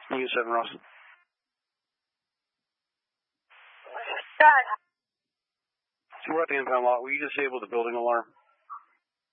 Unit 7, Ross. Go ahead. So we're at the impound lot. Will you disable the building alarm?